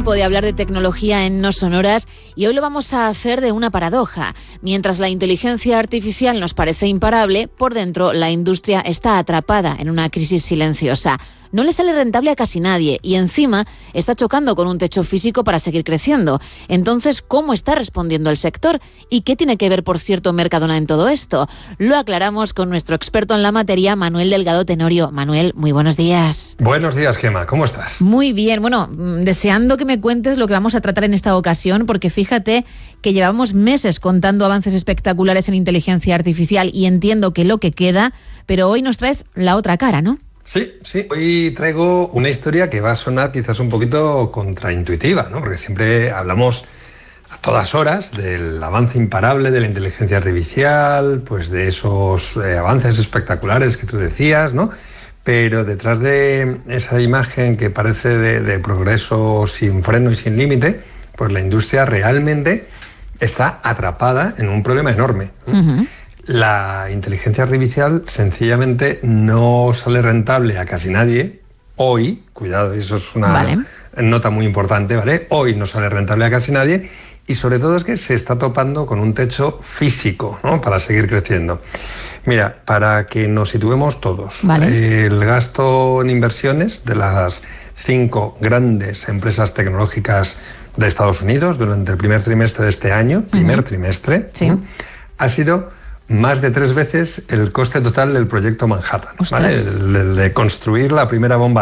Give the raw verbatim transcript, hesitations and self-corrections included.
tiempo de hablar de tecnología en No Sonoras y hoy lo vamos a hacer de una paradoja. Mientras la inteligencia artificial nos parece imparable, por dentro la industria está atrapada en una crisis silenciosa. No le sale rentable a casi nadie y encima está chocando con un techo físico para seguir creciendo. Entonces, ¿cómo está respondiendo el sector? ¿Y qué tiene que ver, por cierto, Mercadona en todo esto? Lo aclaramos con nuestro experto en la materia, Manuel Delgado Tenorio. Manuel, muy buenos días. Buenos días, Gemma. ¿Cómo estás? Muy bien. Bueno, deseando que me cuentes lo que vamos a tratar en esta ocasión, porque fíjate que llevamos meses contando avances espectaculares en inteligencia artificial y entiendo que lo que queda, pero hoy nos traes la otra cara, ¿no? Sí, sí. Hoy traigo una historia que va a sonar quizás un poquito contraintuitiva, ¿no? Porque siempre hablamos a todas horas del avance imparable de la inteligencia artificial, pues de esos eh, avances espectaculares que tú decías, ¿no? Pero detrás de esa imagen que parece de, de progreso sin freno y sin límite, pues la industria realmente está atrapada en un problema enorme, ¿no? Uh-huh. La inteligencia artificial sencillamente no sale rentable a casi nadie. Hoy, cuidado, eso es una vale. nota muy importante, ¿vale? Hoy no sale rentable a casi nadie y sobre todo es que se está topando con un techo físico, ¿no? Para seguir creciendo. Mira, para que nos situemos todos, vale. el gasto en inversiones de las cinco grandes empresas tecnológicas de Estados Unidos durante el primer trimestre de este año, primer uh-huh. trimestre, sí. ¿no? ha sido más de tres veces el coste total del proyecto Manhattan, ¿vale? el, el de construir la primera bomba